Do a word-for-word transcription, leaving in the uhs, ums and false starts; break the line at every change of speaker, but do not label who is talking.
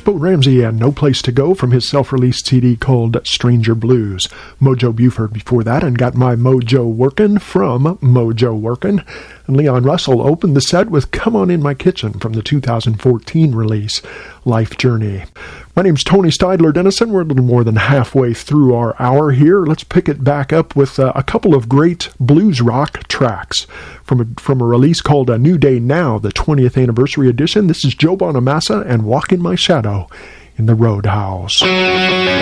Bo Ramsey and No Place to Go from his self-released C D called Stranger Blues. Mojo Buford before that, and Got My Mojo Workin' from Mojo Workin'. And Leon Russell opened the set with Come On In My Kitchen from the two thousand fourteen release, Life Journey. My name's Tony Steidler Dennison. We're a little more than halfway through our hour here. Let's pick it back up with uh, a couple of great blues rock tracks from a, from a release called A New Day Now, the twentieth anniversary edition. This is Joe Bonamassa and Walk in My Shadow in the Roadhouse.